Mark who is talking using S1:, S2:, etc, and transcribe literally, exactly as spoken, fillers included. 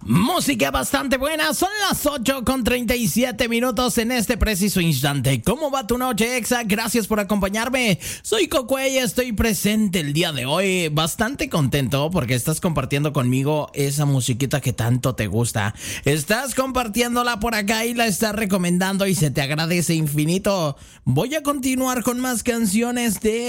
S1: Música bastante buena, son las ocho con treinta y siete minutos en este preciso instante. ¿Cómo va tu noche, Exa? Gracias por acompañarme. Soy Cocuey, estoy presente el día de hoy, bastante contento porque estás compartiendo conmigo esa musiquita que tanto te gusta. Estás compartiéndola por acá y la estás recomendando y se te agradece infinito. Voy a continuar con más canciones de